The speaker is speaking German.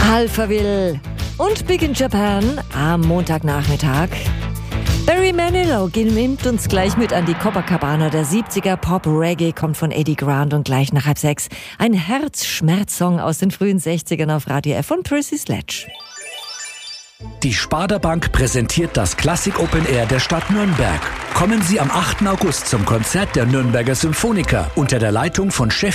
Alphaville und Big in Japan am Montagnachmittag. Barry Manilow nimmt uns gleich mit an die Copacabana der 70er. Pop-Reggae kommt von Eddie Grant und gleich nach 5:30 ein Herzschmerzsong aus den frühen 60ern auf Radio F von Percy Sledge. Die Sparda Bank präsentiert das Klassik Open Air der Stadt Nürnberg. Kommen Sie am 8. August zum Konzert der Nürnberger Symphoniker unter der Leitung von